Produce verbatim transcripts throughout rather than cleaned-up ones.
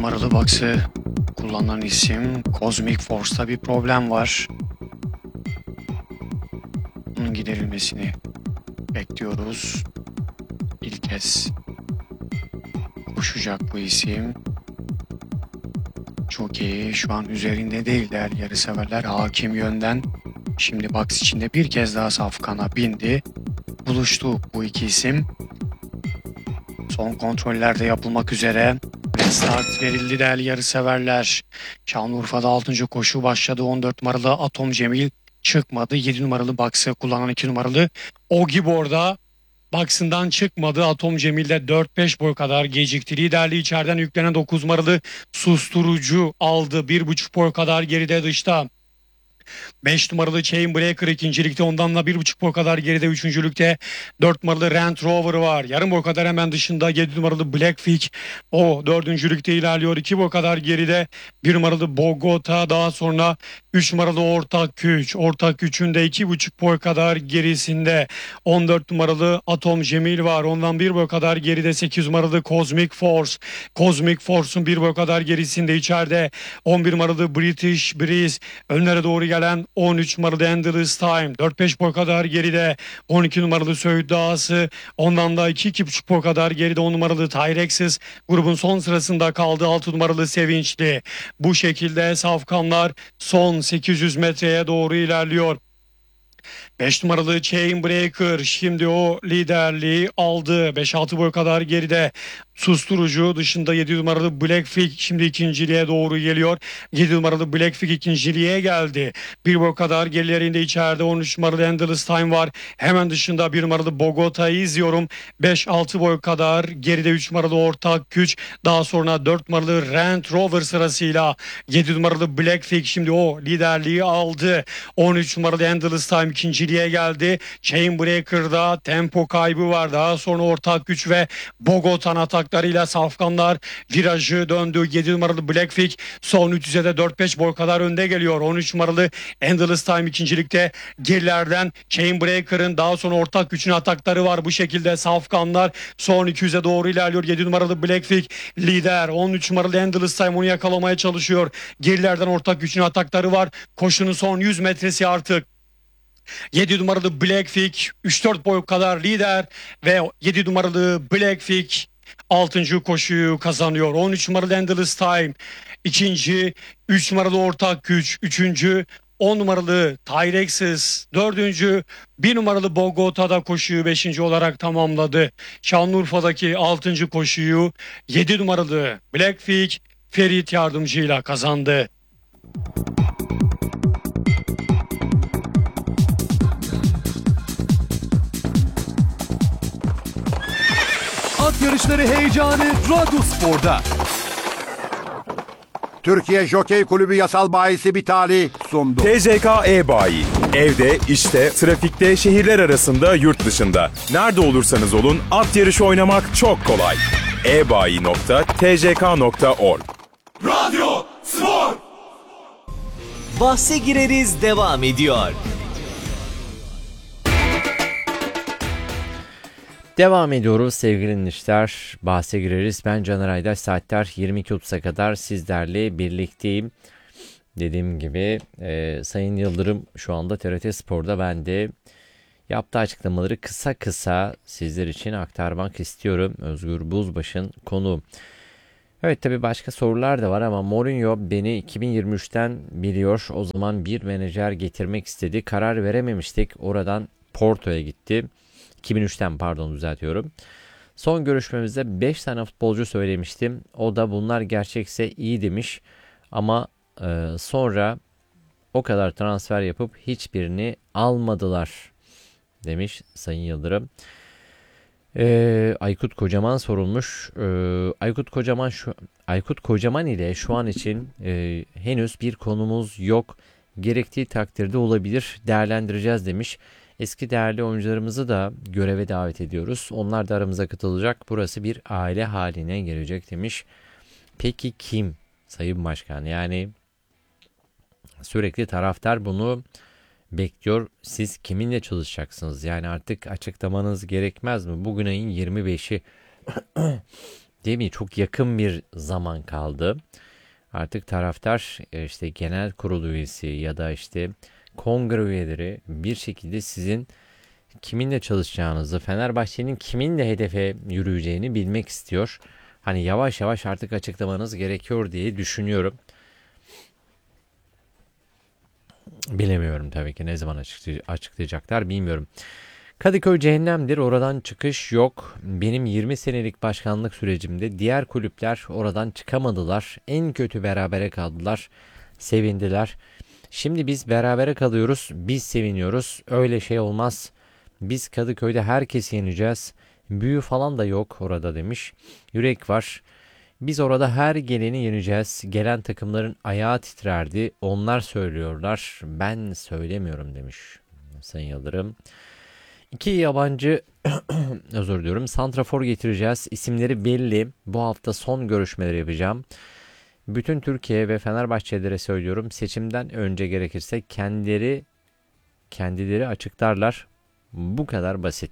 numaralı box'ı kullanan isim Cosmic Force'ta bir problem var. Bunun giderilmesini bekliyoruz. İlk kez koşacak bu isim. Çok iyi. Şu an üzerinde değil değerli yarışseverler. Hakim yönden. Şimdi box içinde bir kez daha safkana bindi. Buluştu bu iki isim. Son kontroller de yapılmak üzere. Ve start verildi değerli yarışseverler. Şanlıurfa'da altıncı koşu başladı. on dört numaralı Atom Cemil çıkmadı. yedi numaralı box'ı kullanan iki numaralı Ogibor'da box'ından çıkmadı. Atom Cemil'de dört beş boy kadar gecikti. Liderliği içeriden yüklenen dokuz numaralı Susturucu aldı. bir buçuk boy kadar geride dışta. beş numaralı Chainbreaker ikincilikte, ondan da bir buçuk boy kadar geride üçüncülükte. dört numaralı Range Rover var. Yarım boy kadar hemen dışında. yedi numaralı Blackfig o dördüncülükte ilerliyor. iki boy kadar geride bir numaralı Bogota, daha sonra üç numaralı Ortak Güç. Ortak Güç'ün de iki buçuk boy kadar gerisinde on dört numaralı Atom Cemil var. Ondan bir boy kadar geride sekiz numaralı Cosmic Force. Cosmic Force'un bir boy kadar gerisinde içeride on bir numaralı British Breeze. Önlere doğru gelen on üç numaralı Endless Time. dört beş boy kadar geride on iki numaralı Söğüt Dağısı. Ondan da iki iki buçuk boy kadar geride on numaralı Tyrexis. Grubun son sırasında kaldı altı numaralı Sevinçli. Bu şekilde safkanlar son sekiz yüz metreye doğru ilerliyor. beş numaralı Chainbreaker şimdi o liderliği aldı. beş altı boy kadar geride. Susturucu dışında yedi numaralı Blackfig şimdi ikinciliğe doğru geliyor. yedi numaralı Blackfig ikinciliğe geldi. Bir boy kadar gerilerinde içeride on üç numaralı Endless Time var. Hemen dışında bir numaralı Bogota'yı izliyorum. beş altı boy kadar geride üç numaralı Ortak Güç. Daha sonra dört numaralı Range Rover sırasıyla yedi numaralı Blackfig şimdi o liderliği aldı. on üç numaralı Endless Time ikinciliğe geldi. Chainbreaker'da tempo kaybı var. Daha sonra Ortak Güç ve Bogota'nın ataklarıyla safkanlar virajı döndü. yedi numaralı Blackfig son üç yüze de dört beş boy kadar önde geliyor. on üç numaralı Endless Time ikincilikte gerilerden Chainbreaker'ın, daha sonra Ortak Güç'ün atakları var. Bu şekilde safkanlar son iki yüze doğru ilerliyor. yedi numaralı Blackfig lider. on üç numaralı Endless Time onu yakalamaya çalışıyor. Gerilerden Ortak Güç'ün atakları var. Koşunun son yüz metresi artık. yedi numaralı Blackfig üç dört boy kadar lider ve yedi numaralı Blackfig altıncı koşuyu kazanıyor. on üç numaralı Endless Time ikinci, üç numaralı Ortak Güç üçüncü, on numaralı Tyrexis dördüncü, bir numaralı Bogota'da koşuyu beşinci olarak tamamladı. Şanlıurfa'daki altıncı koşuyu yedi numaralı Blackfig Ferit yardımcıyla kazandı. At yarışları heyecanı Radyospor'da. Türkiye Jokey Kulübü Yasal Bayisi Bitali sundu. T C K E-Bayi. Evde, işte, trafikte, şehirler arasında, yurt dışında. Nerede olursanız olun at yarışı oynamak çok kolay. e bayi nokta t c k nokta org. Radyo Spor. Bahse gireriz devam ediyor. Devam ediyoruz sevgili dinleyiciler. Bahse gireriz. Ben Caner Aydaş. Saatler yirmi iki otuz'a kadar sizlerle birlikteyim. Dediğim gibi e, Sayın Yıldırım şu anda T R T Spor'da, ben de yaptığı açıklamaları kısa kısa sizler için aktarmak istiyorum. Özgür Buzbaş'ın konu. Evet, tabii başka sorular da var ama Mourinho beni iki bin yirmi üçten biliyor. O zaman bir menajer getirmek istedi. Karar verememiştik. Oradan Porto'ya gitti. iki bin üçten pardon düzeltiyorum. Son görüşmemizde beş tane futbolcu söylemiştim. O da bunlar gerçekse iyi demiş. Ama e, sonra o kadar transfer yapıp hiçbirini almadılar demiş Sayın Yıldırım. E, Aykut Kocaman sorulmuş. E, Aykut Kocaman şu Aykut Kocaman ile şu an için e, henüz bir konumuz yok. Gerektiği takdirde olabilir, değerlendireceğiz demiş. Eski değerli oyuncularımızı da göreve davet ediyoruz. Onlar da aramıza katılacak. Burası bir aile haline gelecek demiş. Peki kim Sayın Başkan? Yani sürekli taraftar bunu bekliyor. Siz kiminle çalışacaksınız? Yani artık açıklamanız gerekmez mi? Bugün ayın yirmi beşi. değil mi? Çok yakın bir zaman kaldı. Artık taraftar e, işte genel kurul üyesi ya da işte kongre üyeleri bir şekilde sizin kiminle çalışacağınızı, Fenerbahçe'nin kiminle hedefe yürüyeceğini bilmek istiyor. Hani yavaş yavaş artık açıklamanız gerekiyor diye düşünüyorum. Bilemiyorum tabii ki ne zaman açıklay- açıklayacaklar bilmiyorum. Kadıköy cehennemdir, oradan çıkış yok. Benim yirmi senelik başkanlık sürecimde diğer kulüpler oradan çıkamadılar. En kötü berabere kaldılar, sevindiler. Şimdi biz berabere kalıyoruz, biz seviniyoruz. Öyle şey olmaz. Biz Kadıköy'de herkesi yeneceğiz. Büyü falan da yok orada demiş. Yürek var. Biz orada her geleni yeneceğiz. Gelen takımların ayağı titrerdi. Onlar söylüyorlar. Ben söylemiyorum demiş Sayın Yıldırım. İki yabancı özür diliyorum. Santrafor getireceğiz. İsimleri belli. Bu hafta son görüşmeleri yapacağım. Bütün Türkiye ve Fenerbahçelilere söylüyorum. Seçimden önce gerekirse kendileri kendileri açıklarlar. Bu kadar basit.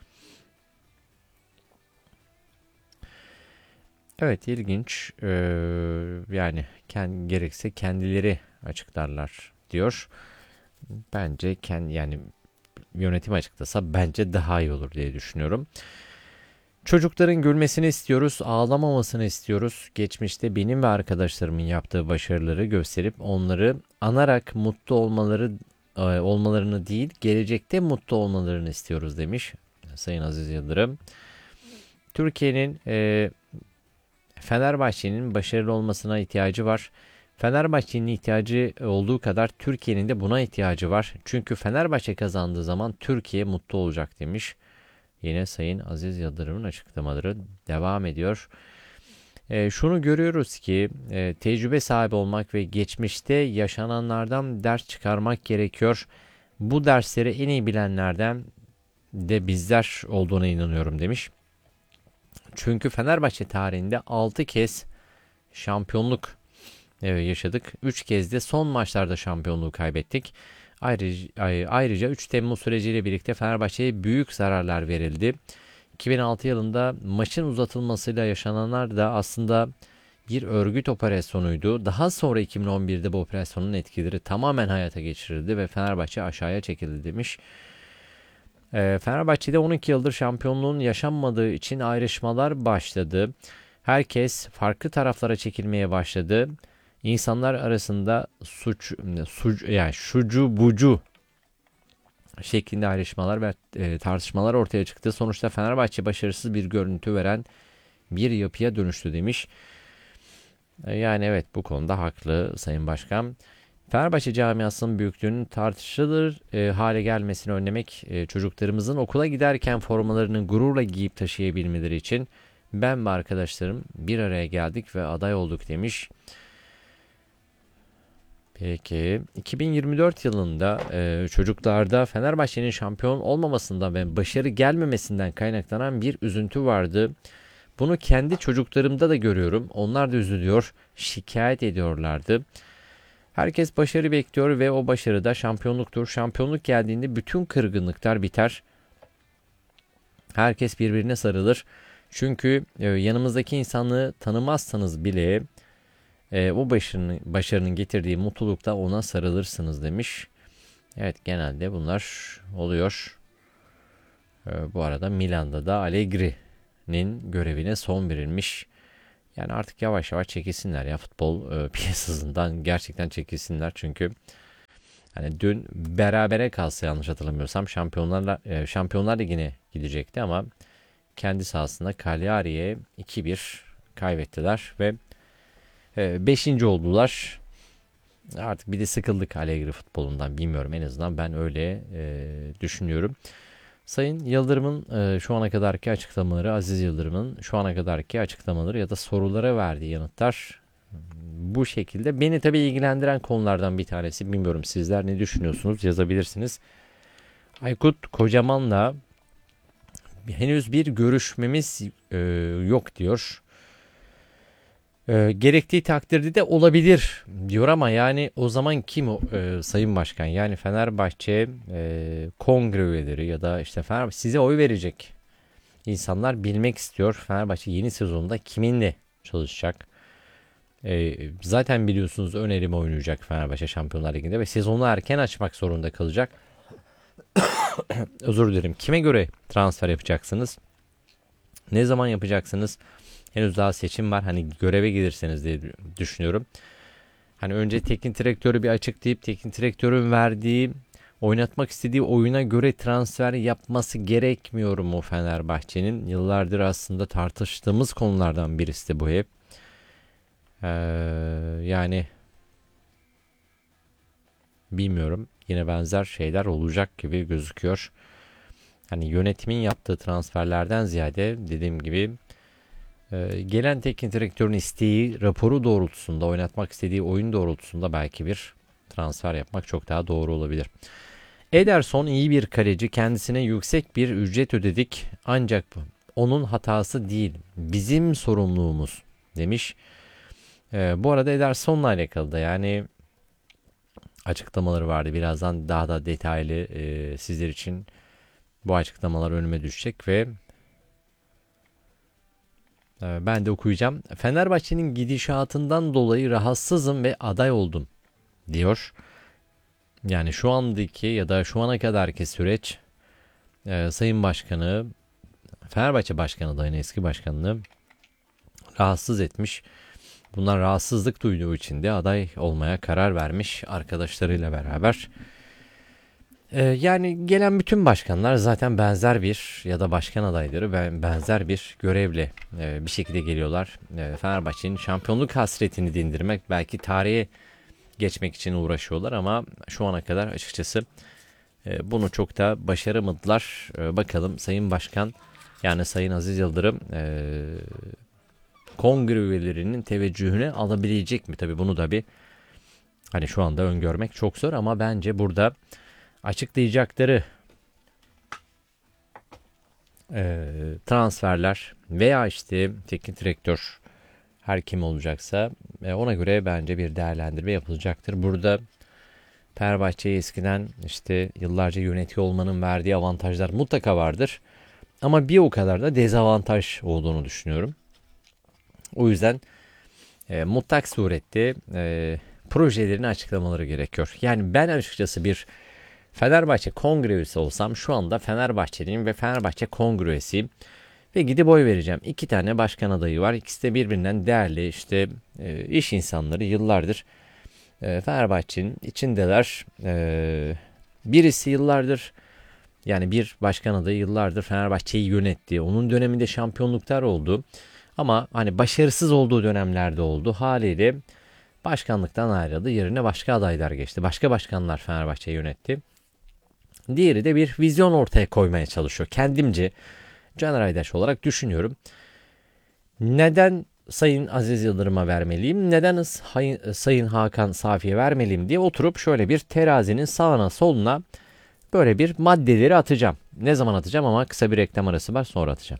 Evet, ilginç. Ee, yani kend, gerekse kendileri açıklarlar diyor. Bence kendi yani yönetim açıklasa bence daha iyi olur diye düşünüyorum. Çocukların gülmesini istiyoruz, ağlamamasını istiyoruz. Geçmişte benim ve arkadaşlarımın yaptığı başarıları gösterip onları anarak mutlu olmaları e, olmalarını değil, gelecekte mutlu olmalarını istiyoruz demiş Sayın Aziz Yıldırım. Türkiye'nin e, Fenerbahçe'nin başarılı olmasına ihtiyacı var. Fenerbahçe'nin ihtiyacı olduğu kadar Türkiye'nin de buna ihtiyacı var. Çünkü Fenerbahçe kazandığı zaman Türkiye mutlu olacak demiş. Yine Sayın Aziz Yıldırım'ın açıklamaları devam ediyor. E, şunu görüyoruz ki e, tecrübe sahibi olmak ve geçmişte yaşananlardan ders çıkarmak gerekiyor. Bu dersleri en iyi bilenlerden de bizler olduğuna inanıyorum demiş. Çünkü Fenerbahçe tarihinde altı kez şampiyonluk yaşadık. üç kez de son maçlarda şampiyonluğu kaybettik. Ayrıca, ayrıca üç Temmuz süreciyle birlikte Fenerbahçe'ye büyük zararlar verildi. iki bin altı yılında maçın uzatılmasıyla yaşananlar da aslında bir örgüt operasyonuydu. Daha sonra iki bin on birde bu operasyonun etkileri tamamen hayata geçirildi ve Fenerbahçe aşağıya çekildi demiş. Fenerbahçe'de on iki yıldır şampiyonluğun yaşanmadığı için ayrışmalar başladı. Herkes farklı taraflara çekilmeye başladı. İnsanlar arasında suç, suç yani şucu bucu şeklinde ayrışmalar ve e, tartışmalar ortaya çıktı. Sonuçta Fenerbahçe başarısız bir görüntü veren bir yapıya dönüştü demiş. E, yani evet, bu konuda haklı Sayın Başkan. Fenerbahçe camiasının büyüklüğünün tartışılır e, hale gelmesini önlemek, e, çocuklarımızın okula giderken formalarını gururla giyip taşıyabilmeleri için ben ve arkadaşlarım bir araya geldik ve aday olduk demiş. Peki iki bin yirmi dört yılında e, çocuklarda Fenerbahçe'nin şampiyon olmamasından ve başarı gelmemesinden kaynaklanan bir üzüntü vardı. Bunu kendi çocuklarımda da görüyorum. Onlar da üzülüyor, şikayet ediyorlardı. Herkes başarı bekliyor ve o başarı da şampiyonluktur. Şampiyonluk geldiğinde bütün kırgınlıklar biter. Herkes birbirine sarılır. Çünkü e, yanımızdaki insanlığı tanımazsanız bile e, o başarının, başarının getirdiği mutlulukta ona sarılırsınız demiş. Evet, genelde bunlar oluyor. E, bu arada Milan'da da Allegri'nin görevine son verilmiş. Yani artık yavaş yavaş çekilsinler ya futbol e, piyasasından, gerçekten çekilsinler. Çünkü hani dün berabere kalsa yanlış hatırlamıyorsam Şampiyonlarla e, Şampiyonlar Ligi'ne gidecekti ama kendi sahasında Cagliari'ye iki bir kaybettiler ve beşinci oldular. Artık bir de sıkıldık Allegri futbolundan, bilmiyorum, en azından ben öyle e, düşünüyorum. Sayın Yıldırım'ın e, şu ana kadarki açıklamaları, Aziz Yıldırım'ın şu ana kadarki açıklamaları ya da sorulara verdiği yanıtlar bu şekilde. Beni tabii ilgilendiren konulardan bir tanesi. Bilmiyorum, sizler ne düşünüyorsunuz, yazabilirsiniz. Aykut Kocaman'la henüz bir görüşmemiz e, yok diyor. E, gerektiği takdirde de olabilir diyor ama yani o zaman kim o, e, Sayın Başkan? Yani Fenerbahçe e, kongre üyeleri ya da işte Fenerbahçe size oy verecek İnsanlar bilmek istiyor. Fenerbahçe yeni sezonda kiminle çalışacak? Ee, zaten biliyorsunuz ön eleme oynayacak Fenerbahçe Şampiyonlar Ligi'nde ve sezonu erken açmak zorunda kalacak. Özür dilerim. Kime göre transfer yapacaksınız? Ne zaman yapacaksınız? Henüz daha seçim var. Hani göreve gelirseniz diye düşünüyorum. Hani önce teknik direktörü bir açıklayıp teknik direktörün verdiği, oynatmak istediği oyuna göre transfer yapması gerekmiyor mu Fenerbahçe'nin? Yıllardır aslında tartıştığımız konulardan birisi de bu hep. Ee, yani bilmiyorum. Yine benzer şeyler olacak gibi gözüküyor. Hani yönetimin yaptığı transferlerden ziyade dediğim gibi e, gelen teknik direktörün isteği, raporu doğrultusunda, oynatmak istediği oyun doğrultusunda belki bir transfer yapmak çok daha doğru olabilir. Ederson iyi bir kaleci, kendisine yüksek bir ücret ödedik ancak onun hatası değil, bizim sorumluluğumuz demiş. E, bu arada Ederson'la alakalı da yani açıklamaları vardı. Birazdan daha da detaylı e, sizler için bu açıklamalar önüme düşecek ve e, ben de okuyacağım. Fenerbahçe'nin gidişatından dolayı rahatsızım ve aday oldum diyor. Yani şu andaki ya da şu ana kadarki süreç e, Sayın Başkanı, Fenerbahçe Başkanı da yine eski başkanını rahatsız etmiş. Bunlar rahatsızlık duyduğu için de aday olmaya karar vermiş arkadaşlarıyla beraber. Ee, yani gelen bütün başkanlar zaten benzer bir ya da başkan adayları benzer bir görevle e, bir şekilde geliyorlar. E, Fenerbahçe'nin şampiyonluk hasretini dindirmek, belki tarihe geçmek için uğraşıyorlar ama şu ana kadar açıkçası e, bunu çok da başaramadılar. E, bakalım Sayın Başkan yani Sayın Aziz Yıldırım e, kongre üyelerinin teveccühüne alabilecek mi? Tabii bunu da bir hani şu anda öngörmek çok zor ama bence burada açıklayacakları e, transferler veya işte teknik direktör her kim olacaksa e, ona göre bence bir değerlendirme yapılacaktır. Burada Fenerbahçe'yi eskiden işte yıllarca yönetiyor olmanın verdiği avantajlar mutlaka vardır. Ama bir o kadar da dezavantaj olduğunu düşünüyorum. O yüzden e, mutlak surette e, projelerini açıklamaları gerekiyor. Yani ben açıkçası bir Fenerbahçe kongre üyesi olsam şu anda Fenerbahçeliyim ve Fenerbahçe kongre üyesiyim. Ve gidip oy vereceğim. İki tane başkan adayı var. İkisi de birbirinden değerli işte e, iş insanları yıllardır e, Fenerbahçe'nin içindeler. E, birisi yıllardır yani bir başkan adayı yıllardır Fenerbahçe'yi yönetti. Onun döneminde şampiyonluklar oldu. Ama hani başarısız olduğu dönemlerde oldu. Haliyle başkanlıktan ayrıldı. Yerine başka adaylar geçti. Başka başkanlar Fenerbahçe'yi yönetti. Diğeri de bir vizyon ortaya koymaya çalışıyor. Kendimce Caner Aydaş olarak düşünüyorum. Neden Sayın Aziz Yıldırım'a vermeliyim? Neden Sayın Hakan Safi'ye vermeliyim diye oturup şöyle bir terazinin sağına soluna böyle bir maddeleri atacağım. Ne zaman atacağım ama kısa bir reklam arası var, sonra atacağım.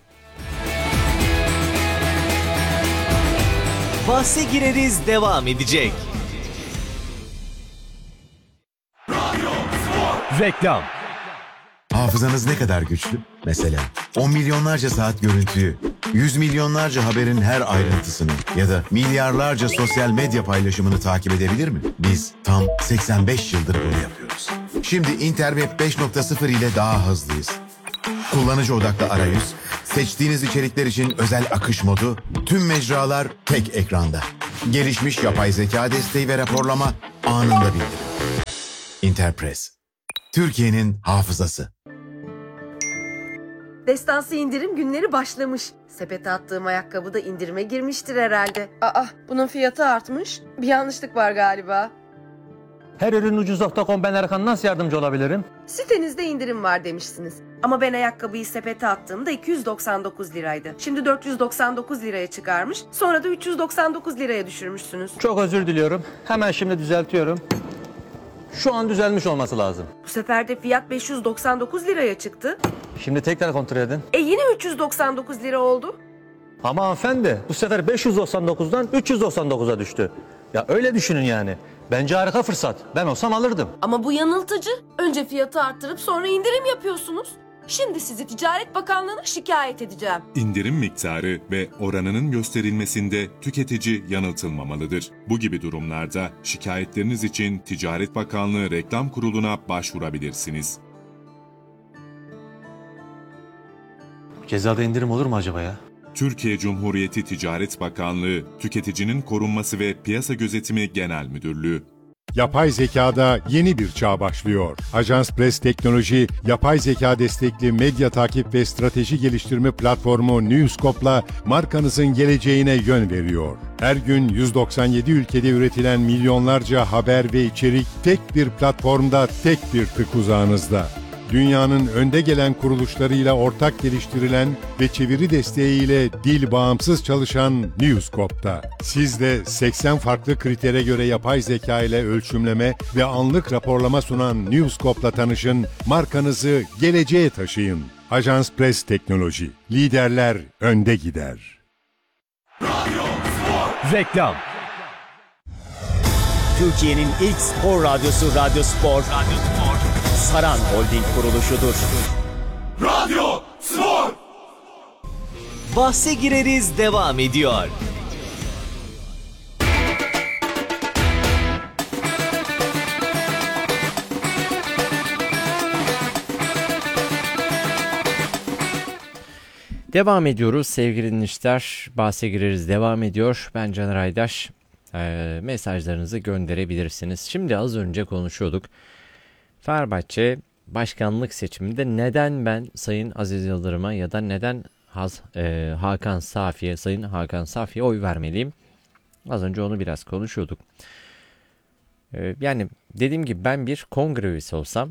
Bahse gireriz devam edecek. Reklam. Hafızanız ne kadar güçlü? Mesela on milyonlarca saat görüntüyü, yüz milyonlarca haberin her ayrıntısını ya da milyarlarca sosyal medya paylaşımını takip edebilir mi? Biz tam seksen beş yıldır bunu yapıyoruz. Şimdi Interweb beş nokta sıfır ile daha hızlıyız. Kullanıcı odaklı arayüz, seçtiğiniz içerikler için özel akış modu, tüm mecralar tek ekranda. Gelişmiş yapay zeka desteği ve raporlama anında bildirim. Interpress, Türkiye'nin hafızası. Destansı indirim günleri başlamış. Sepete attığım ayakkabı da indirime girmiştir herhalde. Aa, bunun fiyatı artmış. Bir yanlışlık var galiba. Her ürün ucuz nokta com, ben Erkan, nasıl yardımcı olabilirim? Sitenizde indirim var demişsiniz. Ama ben ayakkabıyı sepete attığımda iki yüz doksan dokuz liraydı. Şimdi dört yüz doksan dokuz liraya çıkarmış. Sonra da üç yüz doksan dokuz liraya düşürmüşsünüz. Çok özür diliyorum. Hemen şimdi düzeltiyorum. Şu an düzelmiş olması lazım. Bu sefer de fiyat beş yüz doksan dokuz liraya çıktı. Şimdi tekrar kontrol edin. E yine üç yüz doksan dokuz lira oldu. Ama hanımefendi, bu sefer beş yüz doksan dokuzdan üç yüz doksan dokuza düştü. Ya öyle düşünün yani. Bence harika fırsat. Ben olsam alırdım. Ama bu yanıltıcı. Önce fiyatı arttırıp sonra indirim yapıyorsunuz. Şimdi sizi Ticaret Bakanlığı'na şikayet edeceğim. İndirim miktarı ve oranının gösterilmesinde tüketici yanıltılmamalıdır. Bu gibi durumlarda şikayetleriniz için Ticaret Bakanlığı Reklam Kurulu'na başvurabilirsiniz. Cezada indirim olur mu acaba ya? Türkiye Cumhuriyeti Ticaret Bakanlığı, Tüketicinin Korunması ve Piyasa Gözetimi Genel Müdürlüğü. Yapay zekada yeni bir çağ başlıyor. Ajans Press Teknoloji, yapay zeka destekli medya takip ve strateji geliştirme platformu Newscope'la markanızın geleceğine yön veriyor. Her gün yüz doksan yedi ülkede üretilen milyonlarca haber ve içerik tek bir platformda, tek bir tık uzağınızda. Dünyanın önde gelen kuruluşlarıyla ortak geliştirilen ve çeviri desteğiyle dil bağımsız çalışan Newscope'da. Siz de seksen farklı kritere göre yapay zeka ile ölçümleme ve anlık raporlama sunan Newscope'la tanışın, markanızı geleceğe taşıyın. Ajans Press Teknoloji. Liderler önde gider. Reklam. Türkiye'nin ilk spor radyosu Radyo Spor. Radyo Spor. Saran Holding kuruluşudur. Radyo Spor. Bahse gireriz devam ediyor. Devam ediyoruz sevgili dinleyiciler. Bahse gireriz devam ediyor. Ben Caner Aydaş. Ee, mesajlarınızı gönderebilirsiniz. Şimdi az önce konuşuyorduk. Fenerbahçe başkanlık seçiminde neden ben Sayın Aziz Yıldırım'a ya da neden Haz, e, Hakan Safi'ye, Sayın Hakan Safi'ye oy vermeliyim? Az önce onu biraz konuşuyorduk. E, yani dediğim gibi ben bir kongre üyesi olsam,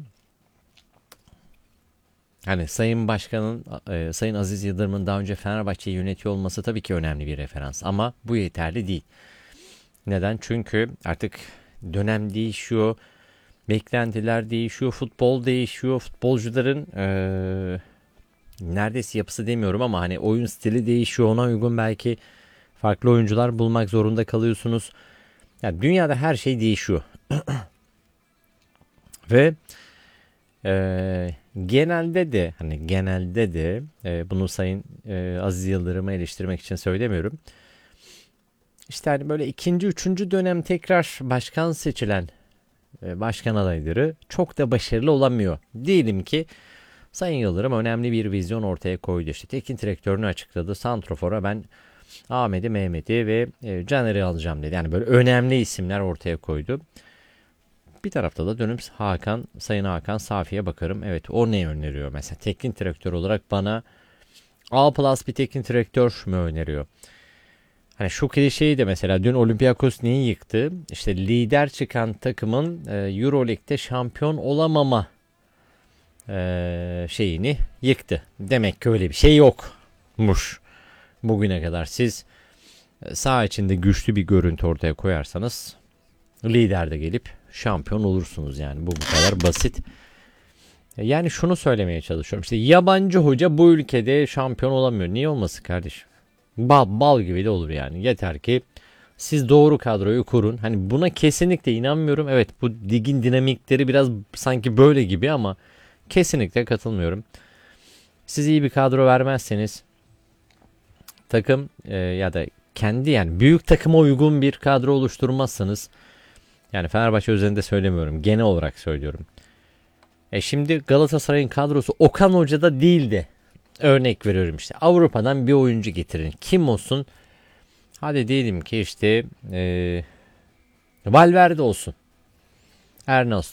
hani Sayın Başkan'ın, e, Sayın Aziz Yıldırım'ın daha önce Fenerbahçe'yi yönetiyor olması tabii ki önemli bir referans ama bu yeterli değil. Neden? Çünkü artık dönem değişiyor. Beklentiler değişiyor, futbol değişiyor, futbolcuların ee, neredeyse yapısı demiyorum ama hani oyun stili değişiyor, ona uygun belki farklı oyuncular bulmak zorunda kalıyorsunuz. Yani dünyada her şey değişiyor. Ve ee, genelde de hani genelde de e, bunu Sayın e, Aziz Yıldırım'ı eleştirmek için söylemiyorum. İşte hani böyle ikinci, üçüncü dönem tekrar başkan seçilen başkan adayları çok da başarılı olamıyor. Diyelim ki Sayın Yıldırım önemli bir vizyon ortaya koydu. İşte teknik direktörünü açıkladı. Santrofor'a ben Ahmet'i, Mehmet'i ve e, Caner'i alacağım dedi. Yani böyle önemli isimler ortaya koydu. Bir tarafta da dönüp Hakan, Sayın Hakan Safi'ye bakarım. Evet, o ne öneriyor? Mesela teknik direktör olarak bana A plus bir teknik direktör mü öneriyor? Hani şu klişeyi de mesela dün Olympiakos neyi yıktı? İşte lider çıkan takımın e, Euroleague'de şampiyon olamama e, şeyini yıktı. Demek ki öyle bir şey yokmuş bugüne kadar. Siz e, saha içinde güçlü bir görüntü ortaya koyarsanız lider de gelip şampiyon olursunuz yani. Bu bu kadar basit. E, yani şunu söylemeye çalışıyorum. İşte yabancı hoca bu ülkede şampiyon olamıyor. Niye olmasın kardeşim? Bal, bal gibi de olur yani. Yeter ki siz doğru kadroyu kurun. Hani buna kesinlikle inanmıyorum. Evet, bu ligin dinamikleri biraz sanki böyle gibi ama kesinlikle katılmıyorum. Siz iyi bir kadro vermezseniz takım e, ya da kendi yani büyük takıma uygun bir kadro oluşturmazsanız, yani Fenerbahçe üzerinde söylemiyorum, genel olarak söylüyorum. E şimdi Galatasaray'ın kadrosu Okan Hoca'da değildi. Örnek veriyorum işte. Avrupa'dan bir oyuncu getirin. Kim olsun? Hadi diyelim ki işte ee, Valverde olsun. Ernest